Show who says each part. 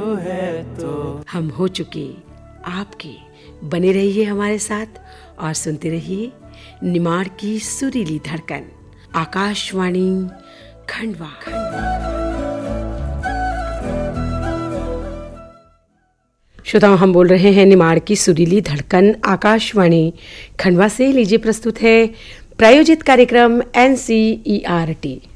Speaker 1: है तो
Speaker 2: हम हो चुके आपके। बने रहिए हमारे साथ और सुनते रहिए निमाड़ की सुरीली धड़कन, आकाशवाणी खंडवा। श्रोताओं, हम बोल रहे हैं निमाड़ की सुरीली धड़कन आकाशवाणी खंडवा से। लीजिए प्रस्तुत है प्रायोजित कार्यक्रम NCERT।